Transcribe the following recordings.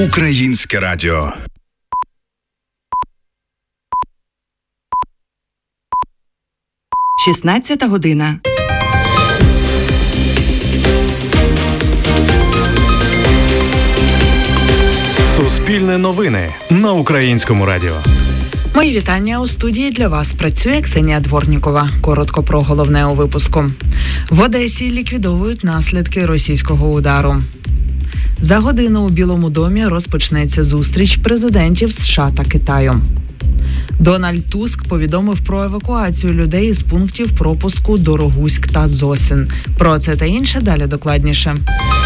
Українське радіо. Шістнадцята година. Суспільне новини на Українському радіо. Мої вітання. У студії для вас працює Ксенія Дворнікова. Коротко про головне у випуску. В Одесі ліквідовують наслідки російського удару. За годину у Білому домі розпочнеться зустріч президентів США та Китаю. Дональд Туск повідомив про евакуацію людей із пунктів пропуску Дорогуськ та Зосин. Про це та інше далі докладніше.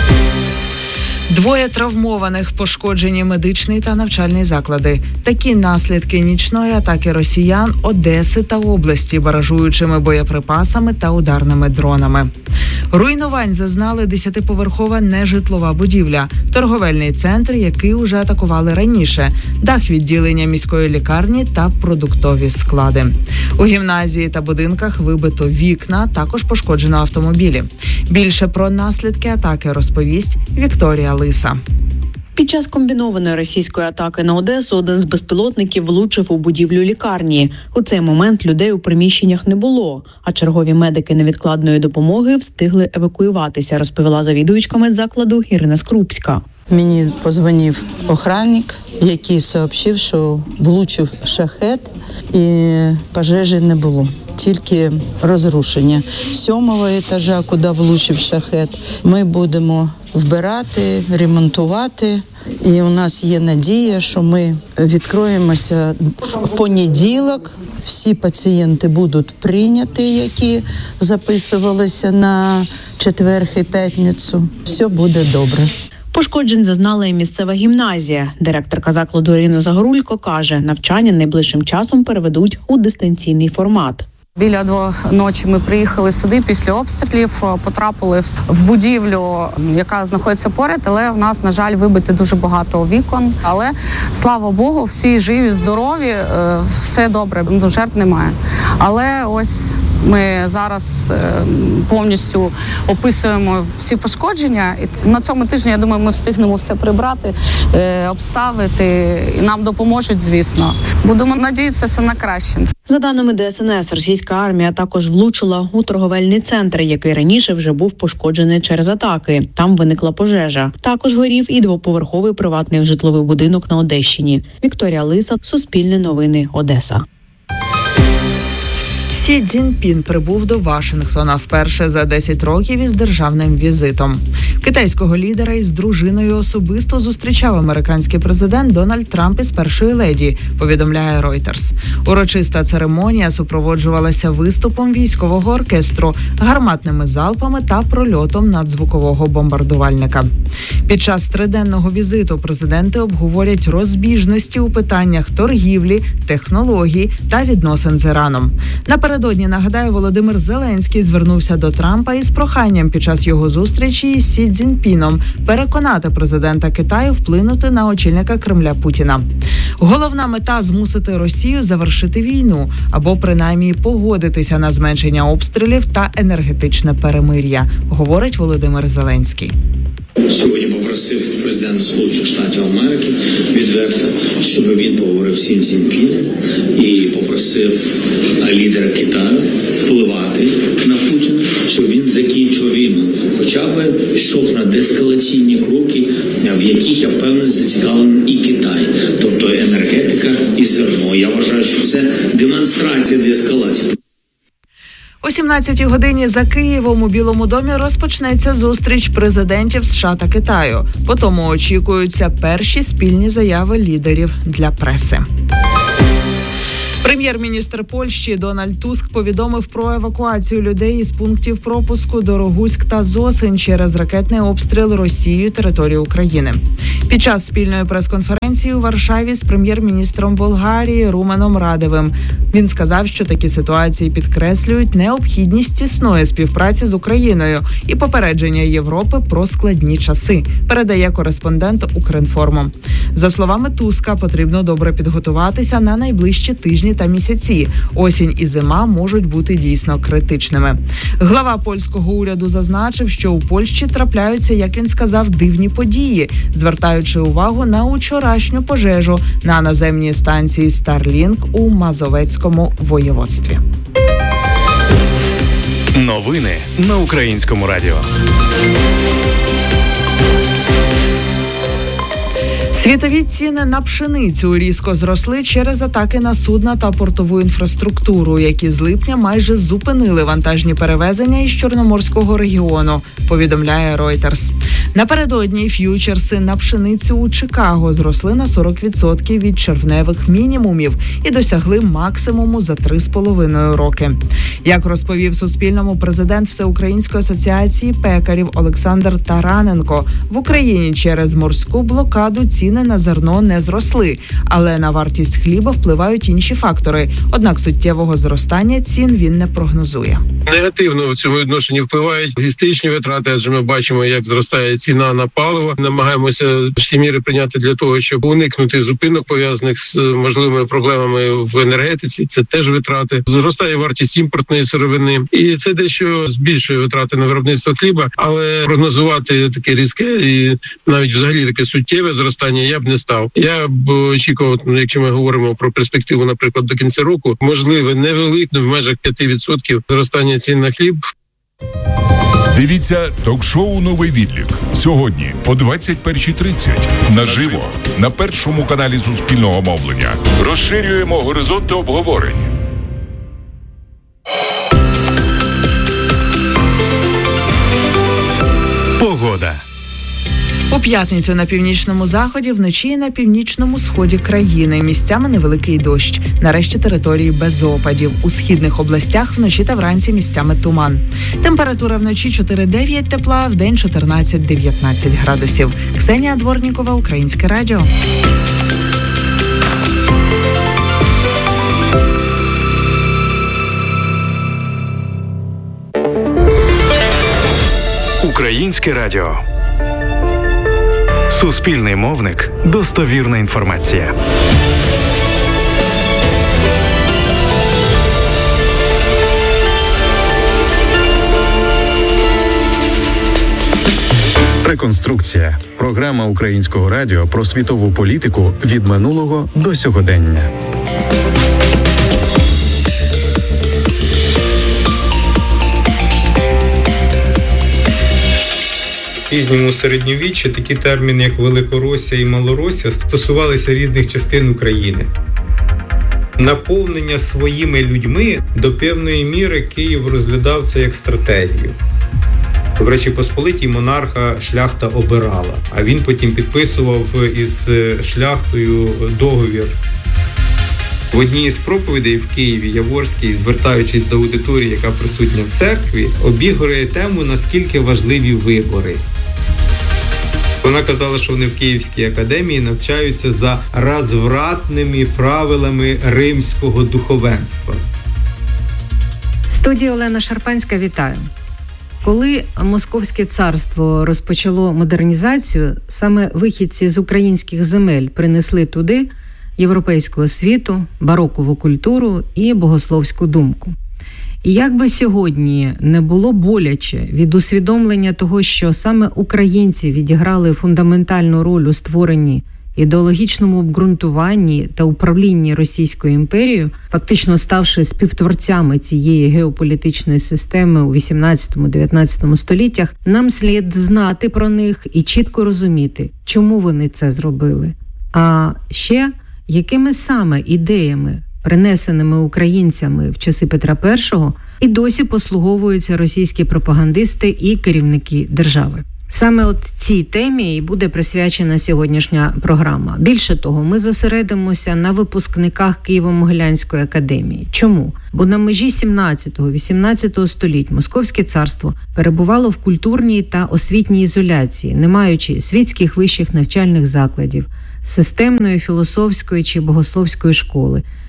2 травмованих, пошкоджені медичний та навчальний заклади. Такі наслідки нічної атаки росіян Одеси та області баражуючими боєприпасами та ударними дронами. Руйнувань зазнали 10-поверхова нежитлова будівля, торговельний центр, який уже атакували раніше, дах відділення міської лікарні та продуктові склади. У гімназії та будинках вибито вікна, також пошкоджено автомобілі. Більше про наслідки атаки розповість Вікторія Лиса. Під час комбінованої російської атаки на Одесу один з безпілотників влучив у будівлю лікарні. У цей момент людей у приміщеннях не було, а чергові медики невідкладної допомоги встигли евакуюватися, розповіла завідувачка медзакладу Ірина Скрупська. Мені подзвонив охранник, який сообщив, що влучив шахет і пожежі не було. Тільки розрушення 7-го етажа, куди влучив шахет. Ми будемо вбирати, ремонтувати. І у нас є надія, що ми відкроємося в понеділок. Всі пацієнти будуть прийняті, які записувалися на четвер і п'ятницю. Все буде добре. Пошкоджень зазнала і місцева гімназія. Директорка закладу Ірина Загорулько каже, навчання найближчим часом переведуть у дистанційний формат. Біля 2 ночі ми приїхали сюди після обстрілів, потрапили в будівлю, яка знаходиться поряд, але в нас, на жаль, вибито дуже багато вікон. Але, слава Богу, всі живі, здорові, все добре, жертв немає. Але ось ми зараз повністю описуємо всі пошкодження. І на цьому тижні, я думаю, ми встигнемо все прибрати, обставити, і нам допоможуть, звісно. Будемо надіятися на краще. За даними ДСНС, російська армія також влучила у торговельний центр, який раніше вже був пошкоджений через атаки. Там виникла пожежа. Також горів і 2-поверховий приватний житловий будинок на Одещині. Вікторія Лиса, Суспільне новини, Одеса. Сі Цзіньпін прибув до Вашингтона вперше за 10 років із державним візитом. Китайського лідера із дружиною особисто зустрічав американський президент Дональд Трамп із першої леді, повідомляє Reuters. Урочиста церемонія супроводжувалася виступом військового оркестру, гарматними залпами та прольотом надзвукового бомбардувальника. Під час 3-денного візиту президенти обговорять розбіжності у питаннях торгівлі, технологій та відносин з Іраном. Напередодні, нагадаю, Володимир Зеленський звернувся до Трампа із проханням під час його зустрічі із Сі Цзіньпіном переконати президента Китаю вплинути на очільника Кремля Путіна. Головна мета – змусити Росію завершити війну або принаймні погодитися на зменшення обстрілів та енергетичне перемир'я, говорить Володимир Зеленський. Сьогодні попросив президента Сполучених Штатів Америки відверто, щоб він поговорив з Сі Цзіньпінем і попросив лідера Китаю впливати на Путіна, щоб він закінчив війну. Хоча б йшов на деескалаційні кроки, в яких, я впевнений, зацікавлений і Китай. Тобто енергетика і зерно. Я вважаю, що це демонстрація деескалації. О 17-й годині за Києвом у Білому домі розпочнеться зустріч президентів США та Китаю. Потім очікуються перші спільні заяви лідерів для преси. Прем'єр-міністр Польщі Дональд Туск повідомив про евакуацію людей із пунктів пропуску Дорогуськ та Зосин через ракетний обстріл Росією території України. Під час спільної прес-конференції у Варшаві з прем'єр-міністром Болгарії Руменом Радевим він сказав, що такі ситуації підкреслюють необхідність тісної співпраці з Україною і попередження Європи про складні часи, передає кореспондент Укрінформу. За словами Туска, потрібно добре підготуватися на найближчі тижні та місяці. Осінь і зима можуть бути дійсно критичними. Глава польського уряду зазначив, що у Польщі трапляються, як він сказав, дивні події, звертаючи увагу на вчорашню пожежу на наземній станції Starlink у Мазовецькому воєводстві. Новини на Українському радіо. Світові ціни на пшеницю різко зросли через атаки на судна та портову інфраструктуру, які з липня майже зупинили вантажні перевезення із Чорноморського регіону, повідомляє Reuters. Напередодні ф'ючерси на пшеницю у Чикаго зросли на 40% від червневих мінімумів і досягли максимуму за 3,5 роки. Як розповів Суспільному президент Всеукраїнської асоціації пекарів Олександр Тараненко, в Україні через морську блокаду ціни на зерно не зросли, але на вартість хліба впливають інші фактори. Однак суттєвого зростання цін він не прогнозує. Негативно в цьому відношенні впливають логістичні витрати, адже ми бачимо, як зростає ціна на паливо. Намагаємося всі міри прийняти для того, щоб уникнути зупинок, пов'язаних з можливими проблемами в енергетиці. Це теж витрати. Зростає вартість імпортної сировини. І це дещо збільшує витрати на виробництво хліба, але прогнозувати таке різке і навіть взагалі таке суттєве зростання я б не став. Я б очікував, якщо ми говоримо про перспективу, наприклад, до кінця року, можливе невелике, в межах 5% зростання цін на хліб. Дивіться ток-шоу «Новий відлік» сьогодні о 21:30 наживо на першому каналі Суспільного мовлення. Розширюємо горизонти обговорень. Погода. У п'ятницю на північному заході, вночі і на північному сході країни. Місцями невеликий дощ. На решті території без опадів. У східних областях вночі та вранці місцями туман. Температура вночі 4-9 тепла, вдень 14-19 градусів. Ксенія Дворнікова, Українське радіо. Українське радіо. Суспільний мовник. Достовірна інформація. Реконструкція. Програма Українського радіо про світову політику від минулого до сьогодення. В пізньому середньовіччі такі терміни, як Великоросія і Малоросія, стосувалися різних частин України. Наповнення своїми людьми до певної міри Київ розглядав це як стратегію. В Речі Посполитій монарха шляхта обирала, а він потім підписував із шляхтою договір. В одній із проповідей в Києві Яворський, звертаючись до аудиторії, яка присутня в церкві, обігрує тему, наскільки важливі вибори. Вона казала, що вони в Київській академії навчаються за розвратними правилами римського духовенства. В студії Олена Шарпанська, вітаю. Коли Московське царство розпочало модернізацію, саме вихідці з українських земель принесли туди європейську освіту, барокову культуру і богословську думку. І як би сьогодні не було боляче від усвідомлення того, що саме українці відіграли фундаментальну роль у створенні, ідеологічному обґрунтуванні та управлінні Російською імперією, фактично ставши співтворцями цієї геополітичної системи у 18-19 століттях, нам слід знати про них і чітко розуміти, чому вони це зробили. А ще, якими саме ідеями, принесеними українцями в часи Петра І, і досі послуговуються російські пропагандисти і керівники держави. Саме от цій темі і буде присвячена сьогоднішня програма. Більше того, ми зосередимося на випускниках Києво-Могилянської академії. Чому? Бо на межі 17-18 століть Московське царство перебувало в культурній та освітній ізоляції, не маючи світських вищих навчальних закладів, системної філософської чи богословської школи.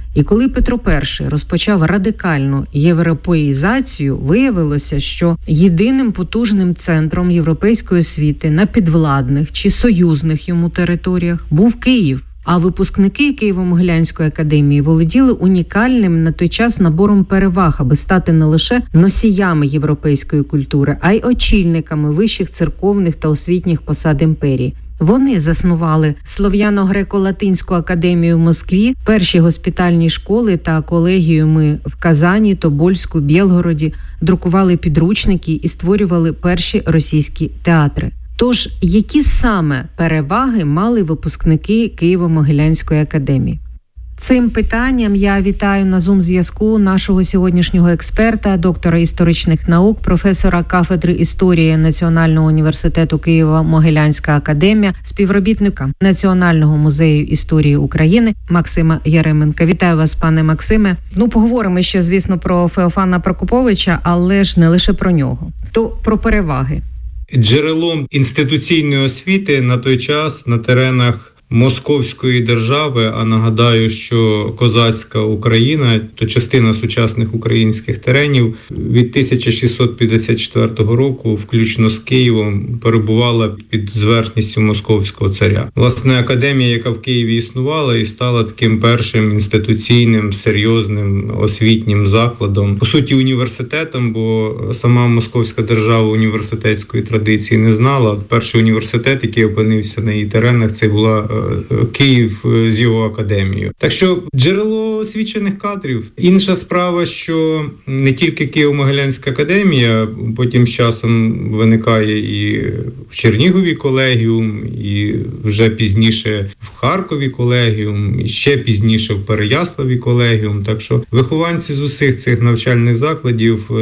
І коли Петро І розпочав радикальну європеїзацію, виявилося, що єдиним потужним центром європейської освіти на підвладних чи союзних йому територіях був Київ. А випускники Києво-Могилянської академії володіли унікальним на той час набором переваг, аби стати не лише носіями європейської культури, а й очільниками вищих церковних та освітніх посад імперії. Вони заснували Слов'яно-греко-латинську академію в Москві, перші госпітальні школи та колегіуми в Казані, Тобольську, Білгороді, друкували підручники і створювали перші російські театри. Тож, які саме переваги мали випускники Києво-Могилянської академії? Цим питанням я вітаю на Zoom-зв'язку нашого сьогоднішнього експерта, доктора історичних наук, професора кафедри історії Національного університету Києво-Могилянська академія, співробітника Національного музею історії України Максима Яременка. Вітаю вас, пане Максиме. Поговоримо ще, звісно, про Феофана Прокоповича, але ж не лише про нього. То про переваги. Джерелом інституційної освіти на той час на теренах Московської держави, а нагадаю, що козацька Україна, то частина сучасних українських теренів, від 1654 року, включно з Києвом, перебувала під зверхністю московського царя. Власне, академія, яка в Києві існувала і стала таким першим інституційним, серйозним освітнім закладом, по суті, університетом, бо сама московська держава університетської традиції не знала. Перший університет, який опинився на її теренах, це була Київ з його академією. Так що джерело освічених кадрів. Інша справа, що не тільки Києво-Могилянська академія, потім з часом виникає і в Чернігові колегіум, і вже пізніше в Харкові колегіум, і ще пізніше в Переяславі колегіум. Так що вихованці з усіх цих навчальних закладів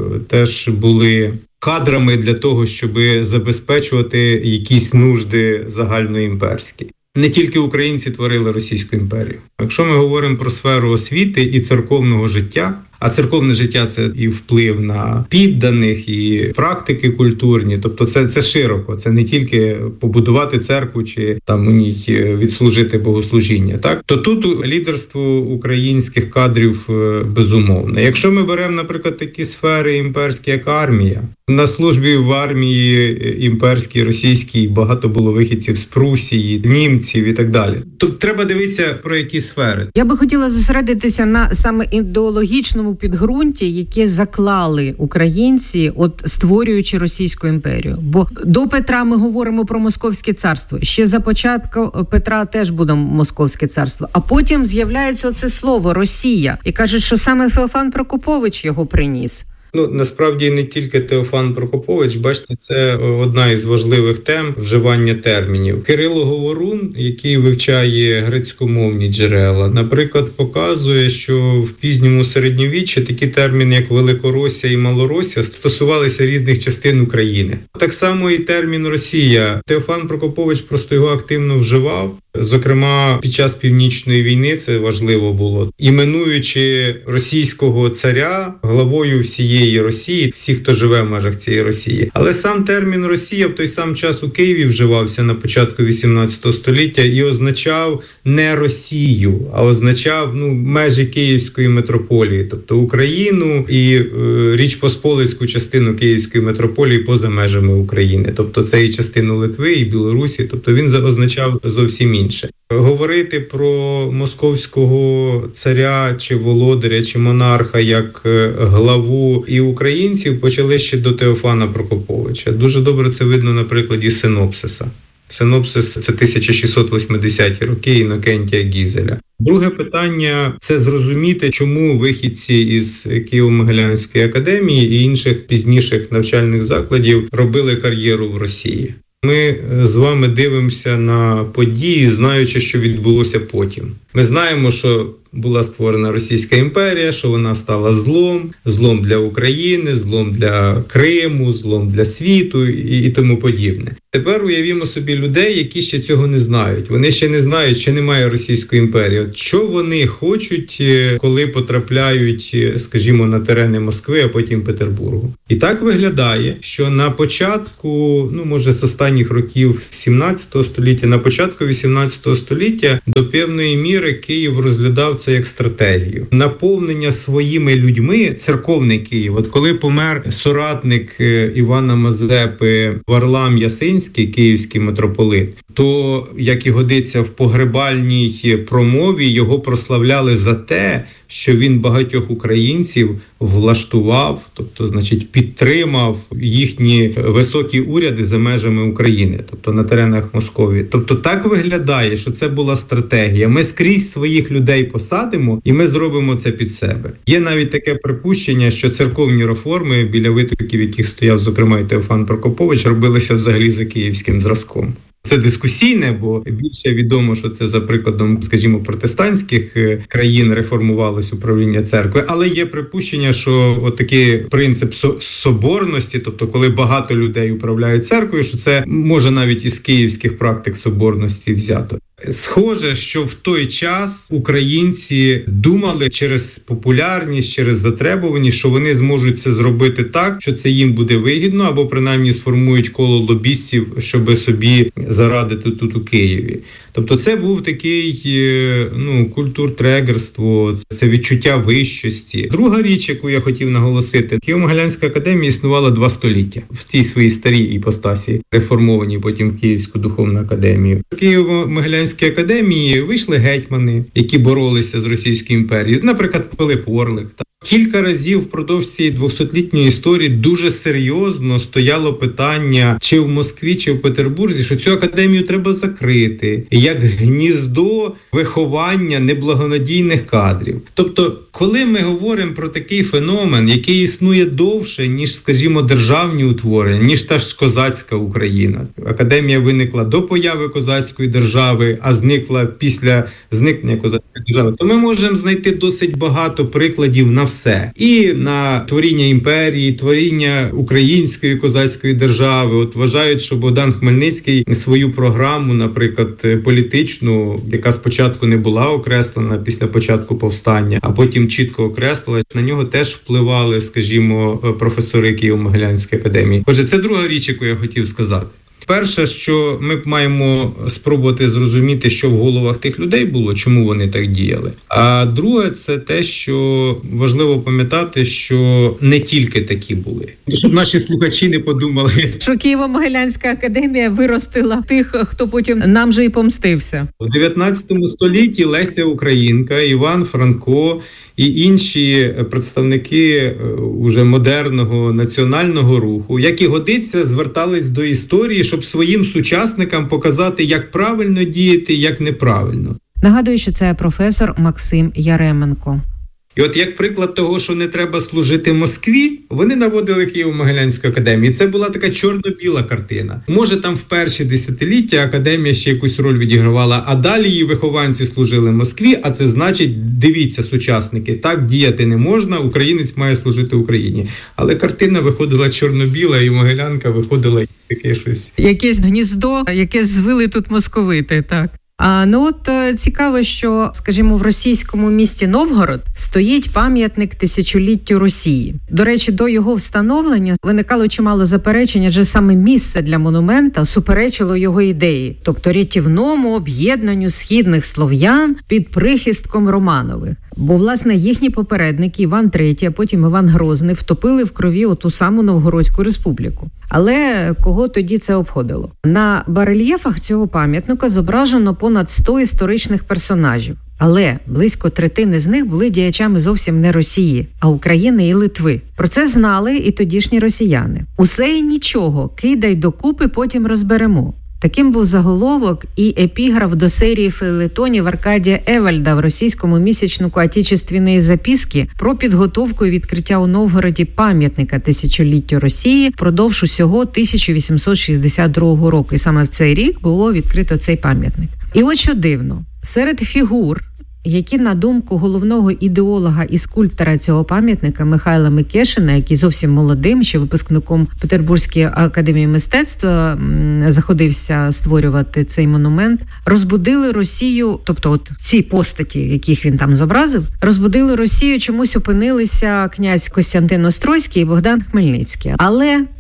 теж були кадрами для того, щоб забезпечувати якісь нужди загальноімперські. Не тільки українці творили Російську імперію. Якщо ми говоримо про сферу освіти і церковного життя, а церковне життя – це і вплив на підданих, і практики культурні, тобто це широко, це не тільки побудувати церкву чи там у ній відслужити богослужіння, так? То тут лідерство українських кадрів безумовне. Якщо ми беремо, наприклад, такі сфери імперські, як армія, на службі в армії імперській, російській багато було вихідців з Прусії, німців і так далі. Тут треба дивитися, про які сфери. Я би хотіла зосередитися на саме ідеологічному підґрунті, яке заклали українці, створюючи Російську імперію. Бо до Петра ми говоримо про Московське царство. Ще за початку Петра теж буде Московське царство. А потім з'являється оце слово «Росія». І кажуть, що саме Феофан Прокопович його приніс. Насправді не тільки Теофан Прокопович, бачите, це одна із важливих тем вживання термінів. Кирило Говорун, який вивчає грецькомовні джерела, наприклад, показує, що в пізньому середньовіччі такі терміни, як Великоросія і Малоросія, стосувалися різних частин України. Так само і термін «Росія». Теофан Прокопович просто його активно вживав. Зокрема, під час Північної війни це важливо було, іменуючи російського царя главою всієї Росії, всіх, хто живе в межах цієї Росії. Але сам термін «Росія» в той сам час у Києві вживався на початку 18 століття і означав не Росію, а означав межі Київської митрополії, тобто Україну і Річ Посполицьку частину Київської митрополії поза межами України. Тобто це і частину Литви, і Білорусі, тобто він означав зовсім інше. Говорити про московського царя, чи володаря, чи монарха як главу і українців почали ще до Теофана Прокоповича. Дуже добре це видно на прикладі Синопсиса. Синопсис – це 1680-ті роки Інокентія Гізеля. Друге питання – це зрозуміти, чому вихідці із Києво-Могилянської академії і інших пізніших навчальних закладів робили кар'єру в Росії. Ми з вами дивимося на події, знаючи, що відбулося потім. Ми знаємо, що була створена Російська імперія, що вона стала злом для України, злом для Криму, злом для світу і тому подібне. Тепер уявімо собі людей, які ще цього не знають. Вони ще не знають, що немає Російської імперії. Що вони хочуть, коли потрапляють, скажімо, на терени Москви, а потім Петербургу. І так виглядає, що на початку, може з останніх років 17 століття, на початку 18 століття до певної міри Київ розглядав це як стратегію. Наповнення своїми людьми церковний Київ. От коли помер соратник Івана Мазепи Варлам Ясинський, київський митрополит, то, як і годиться в погребальній промові, його прославляли за те, що він багатьох українців влаштував, тобто, значить, підтримав їхні високі уряди за межами України, тобто на теренах Московії. Тобто так виглядає, що це була стратегія. Ми скрізь своїх людей посадимо і ми зробимо це під себе. Є навіть таке припущення, що церковні реформи, біля витоків яких стояв, зокрема, і Теофан Прокопович, робилися взагалі за київським зразком. Це дискусійне, бо більше відомо, що це за прикладом, скажімо, протестантських країн реформувалось управління церкви, але є припущення, що отакий принцип соборності, тобто коли багато людей управляють церквою, що це може навіть із київських практик соборності взято. Схоже, що в той час українці думали через популярність, через затребуваність, що вони зможуть це зробити так, що це їм буде вигідно, або принаймні сформують коло лобістів, щоб собі зарадити тут у Києві. Тобто це був такий культуртрегерство, це відчуття вищості. Друга річ, яку я хотів наголосити, Києво-Могилянська академія існувала 2 століття в тій своїй старій іпостасі, реформованій потім в Київську духовну академію. В Києво-Могилянській академії вийшли гетьмани, які боролися з Російською імперією, наприклад, Пилип Орлик. Кілька разів впродовж цієї 200-літньої історії дуже серйозно стояло питання, чи в Москві, чи в Петербурзі, що цю академію треба закрити, як гніздо виховання неблагонадійних кадрів. Тобто, коли ми говоримо про такий феномен, який існує довше, ніж, скажімо, державні утворення, ніж та ж козацька Україна. Академія виникла до появи козацької держави, а зникла після зникнення козацької держави, то ми можемо знайти досить багато прикладів на все. І на творіння імперії, творіння української козацької держави. От вважають, що Богдан Хмельницький свою програму, наприклад, політичну, яка спочатку не була окреслена після початку повстання, а потім чітко окреслилась, на нього теж впливали, скажімо, професори Києво-Могилянської академії. Отже, це друга річ, яку я хотів сказати. Перше, що ми маємо спробувати зрозуміти, що в головах тих людей було, чому вони так діяли. А друге, це те, що важливо пам'ятати, що не тільки такі були. Щоб наші слухачі не подумали, що Києво-Могилянська академія виростила тих, хто потім нам же і помстився. У 19 столітті Леся Українка, Іван Франко і інші представники уже модерного національного руху, як і годиться, звертались до історії, щоб своїм сучасникам показати, як правильно діяти, як неправильно. Нагадую, що це професор Максим Яременко. І от як приклад того, що не треба служити Москві, вони наводили Києво-Могилянську академію. Це була така чорно-біла картина. Може, там в перші десятиліття академія ще якусь роль відігравала, а далі її вихованці служили Москві, а це значить, дивіться, сучасники, так діяти не можна, українець має служити Україні. Але картина виходила чорно-біла, і Могилянка виходила таке щось. Якесь гніздо, яке звили тут московити, так. Цікаво, що, скажімо, в російському місті Новгород стоїть пам'ятник тисячоліттю Росії. До речі, до його встановлення виникало чимало заперечень, адже саме місце для монумента суперечило його ідеї, тобто рятівному об'єднанню східних слов'ян під прихистком Романових. Бо, власне, їхні попередники Іван III, а потім Іван Грозний втопили в крові оту саму Новгородську республіку. Але кого тоді це обходило? На барельєфах цього пам'ятника зображено понад 100 історичних персонажів. Але близько третини з них були діячами зовсім не Росії, а України і Литви. Про це знали і тодішні росіяни. Усе і нічого, кидай докупи, потім розберемо. Таким був заголовок і епіграф до серії фейлетонів Аркадія Евальда в російському місячнику «Отечественные записки» про підготовку і відкриття у Новгороді пам'ятника тисячоліттю Росії впродовж усього 1862 року. І саме в цей рік було відкрито цей пам'ятник. І от що дивно, серед фігур, які, на думку головного ідеолога і скульптора цього пам'ятника Михайла Микешина, який зовсім молодим, ще випускником Петербурзької академії мистецтва заходився створювати цей монумент, розбудили Росію, тобто от ці постаті, яких він там зобразив, розбудили Росію, чомусь опинилися князь Костянтин Острозький і Богдан Хмельницький. Але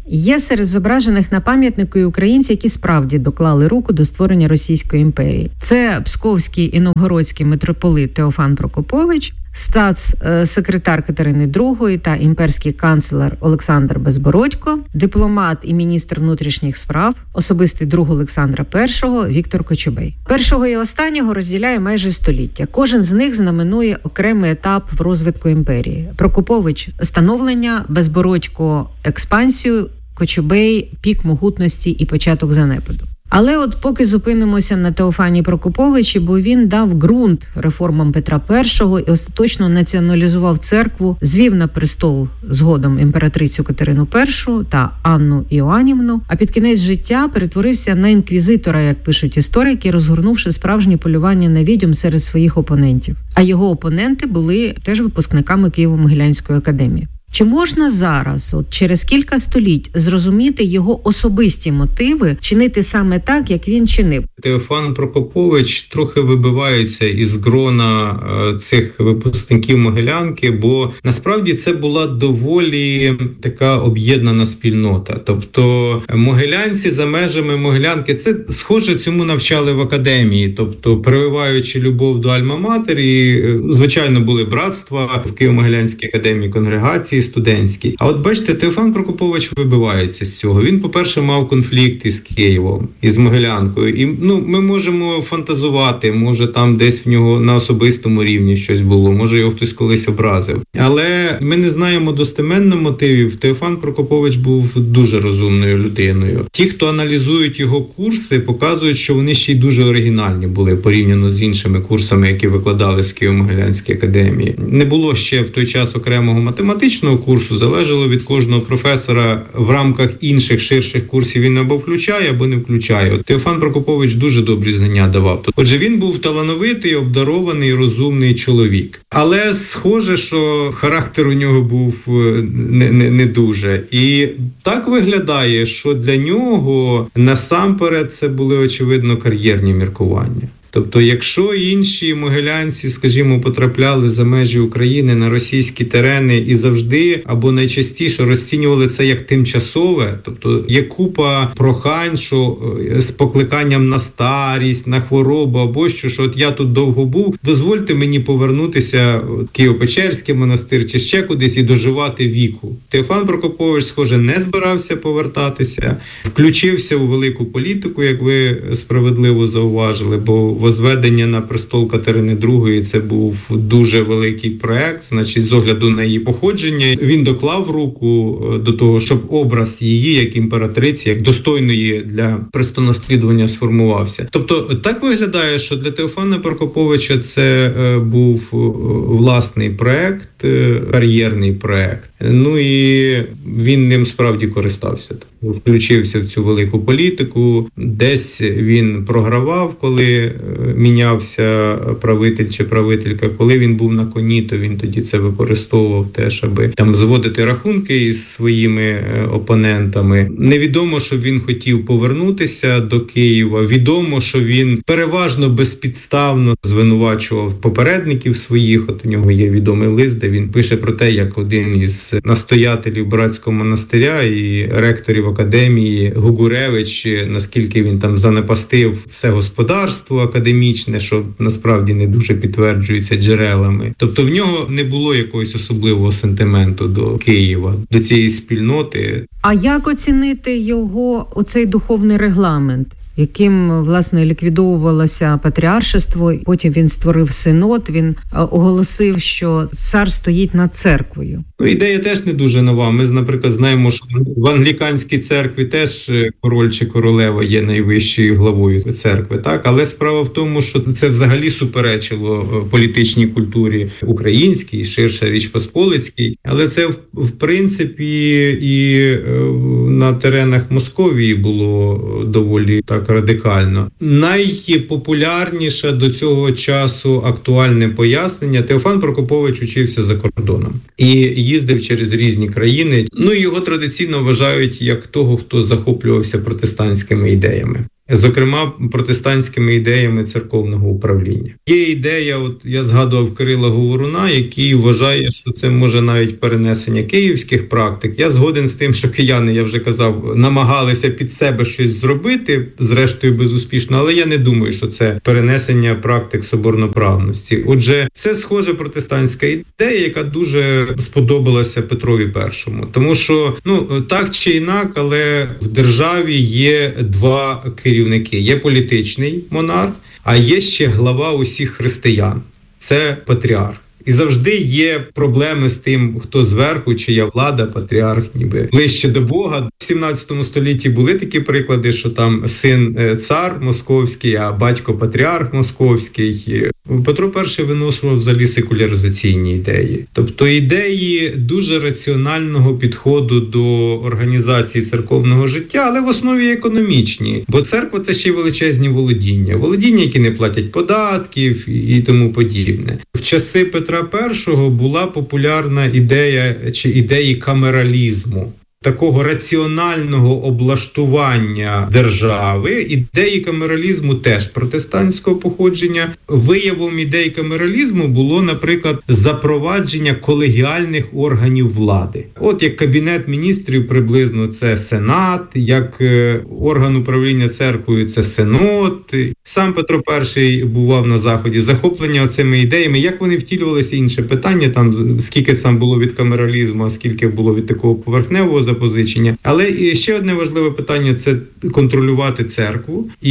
Є серед зображених на пам'ятнику і українці, які справді доклали руку до створення Російської імперії. Це псковський і новгородський митрополит Теофан Прокопович, статс-секретар Катерини II та імперський канцлер Олександр Безбородько, дипломат і міністр внутрішніх справ, особистий друг Олександра І Віктор Кочубей. Першого і останнього розділяє майже століття. Кожен з них знаменує окремий етап в розвитку імперії. Прокопович – становлення, Безбородько – експансію, Кочубей – пік могутності і початок занепаду. Але от поки зупинимося на Теофані Прокоповичі, бо він дав ґрунт реформам Петра І і остаточно націоналізував церкву, звів на престол згодом імператрицю Катерину І та Анну Іоанівну, а під кінець життя перетворився на інквізитора, як пишуть історики, розгорнувши справжнє полювання на відьом серед своїх опонентів. А його опоненти були теж випускниками Києво-Могилянської академії. Чи можна зараз, от через кілька століть, зрозуміти його особисті мотиви, чинити саме так, як він чинив? Теофан Прокопович трохи вибивається із грона цих випускників Могилянки, бо насправді це була доволі така об'єднана спільнота. Тобто могилянці за межами Могилянки, це схоже цьому навчали в академії, тобто прививаючи любов до Альма-Матер, і, звичайно, були братства в Києво-Могилянській академії, конгрегації студентській. А от бачите, Теофан Прокопович вибивається з цього. Він, по-перше, мав конфлікт із Києвом, із Могилянкою. І ми можемо фантазувати, може там десь в нього на особистому рівні щось було, може його хтось колись образив. Але ми не знаємо достеменно мотивів. Теофан Прокопович був дуже розумною людиною. Ті, хто аналізують його курси, показують, що вони ще й дуже оригінальні були порівняно з іншими курсами, які викладали в Києво-Могилянській академії. Не було ще в той час окремого математичного курсу, залежало від кожного професора в рамках інших ширших курсів він або включає, або не включає. От Теофан Прокопович дуже добрі знання давав. Отже, він був талановитий, обдарований, розумний чоловік. Але схоже, що характер у нього був не дуже. І так виглядає, що для нього насамперед це були, очевидно, кар'єрні міркування. Тобто, якщо інші могилянці, скажімо, потрапляли за межі України на російські терени і завжди або найчастіше розцінювали це як тимчасове, тобто є купа прохань, що з покликанням на старість, на хворобу або що от я тут довго був, дозвольте мені повернутися в Києво-Печерський монастир чи ще кудись і доживати віку. Теофан Прокопович, схоже, не збирався повертатися, включився у велику політику, як ви справедливо зауважили, бо возведення на престол Катерини II – це був дуже великий проект, значить, з огляду на її походження. Він доклав руку до того, щоб образ її, як імператриці, як достойної для престонаслідування сформувався. Тобто, так виглядає, що для Теофана Прокоповича це був власний проект, кар'єрний проект. Ну і він ним справді користався. Включився в цю велику політику. Десь він програвав, коли мінявся правитель чи правителька. Коли він був на коні, то він тоді це використовував теж, аби там зводити рахунки із своїми опонентами. Невідомо, що він хотів повернутися до Києва. Відомо, що він переважно безпідставно звинувачував попередників своїх. От у нього є відомий лист, де він пише про те, як один із настоятелів братського монастиря і ректорів академії Гугуревич, наскільки він там занепастив все господарство академічне, що насправді не дуже підтверджується джерелами. Тобто в нього не було якогось особливого сентименту до Києва, до цієї спільноти. А як оцінити його оцей духовний регламент, яким, власне, ліквідовувалося патріаршество, потім він створив синод, він оголосив, що цар стоїть над церквою? Ну, ідея теж не дуже нова. Ми, наприклад, знаємо, що в англіканській церкві теж король чи королева є найвищою главою церкви, так? Але справа в тому, що це взагалі суперечило політичній культурі українській, ширше Річ Посполицькій. Але це, в принципі, і на теренах Московії було доволі так радикально. Найпопулярніше до цього часу актуальне пояснення: Теофан Прокопович учився за кордоном і їздив через різні країни. Ну, його традиційно вважають як того, хто захоплювався протестантськими ідеями. зокрема протестантськими ідеями церковного управління. Є ідея, от я згадував Кирила Говоруна, який вважає, що це може навіть перенесення київських практик. Я згоден з тим, що кияни, я вже казав, намагалися під себе щось зробити, зрештою безуспішно, але я не думаю, що це перенесення практик соборноправності. Отже, це схоже протестантська ідея, яка дуже сподобалася Петрові І. Тому що, так чи інак, але в державі є два керівники. Є політичний монарх, а є ще глава усіх християн. Це патріарх. І завжди є проблеми з тим, хто зверху, чия влада, патріарх, ніби ближче до Бога. В 17 столітті були такі приклади, що там син цар московський, а батько патріарх московський. Петро І виношував взагалі секуляризаційні ідеї. Тобто ідеї дуже раціонального підходу до організації церковного життя, але в основі економічні. Бо церква – це ще й величезні володіння. Володіння, які не платять податків і тому подібне. В часи Петра І була популярна ідея чи ідеї камералізму. Такого раціонального облаштування держави. Ідеї камералізму теж протестантського походження. Виявом ідей камералізму було, наприклад, запровадження колегіальних органів влади. От як Кабінет міністрів приблизно це Сенат, як орган управління церквою це Синод. Сам Петро І бував на Заході. Захоплення цими ідеями, як вони втілювалися, інше питання, там скільки там було від камералізму, а скільки було від такого поверхневого запозичення. Але ще одне важливе питання – це контролювати церкву і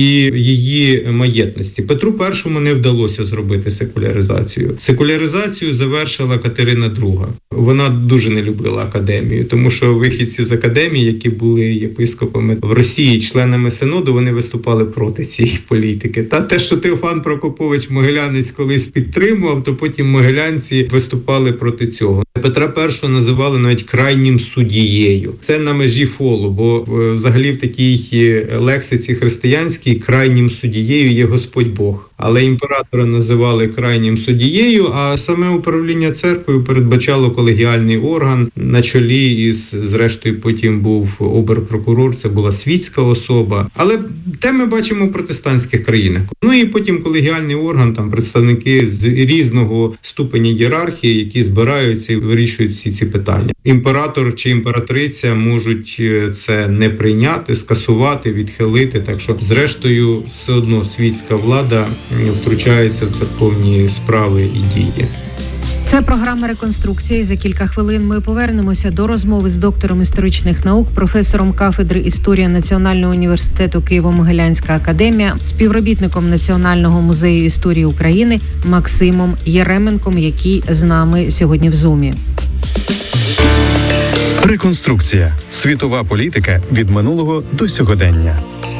її маєтності. Петру І не вдалося зробити секуляризацію. Секуляризацію завершила Катерина II. Вона дуже не любила академію, тому що вихідці з академії, які були єпископами в Росії, членами Синоду, вони виступали проти цієї політики. Та те, що Теофан Прокопович Могилянець колись підтримував, то потім могилянці виступали проти цього. Петра І називали навіть крайнім суддією. Це на межі фолу, бо взагалі в такій лексиці християнській крайнім суддією є Господь Бог. Але імператора називали крайнім суддією, а саме управління церквою передбачало колегіальний орган на чолі із, зрештою, потім був оберпрокурор, це була світська особа. Але те ми бачимо в протестантських країнах. І потім колегіальний орган, там представники з різного ступеня ієрархії, які збираються і вирішують всі ці питання. Імператор чи імператриця можуть це не прийняти, скасувати, відхилити, так що, зрештою, все одно світська влада втручається в церковні справи і дії. Це програма «Реконструкція». За кілька хвилин ми повернемося до розмови з доктором історичних наук, професором кафедри історії Національного університету Києво-Могилянська академія, співробітником Національного музею історії України Максимом Єременком, який з нами сьогодні в Зумі. Реконструкція. Світова політика від минулого до сьогодення.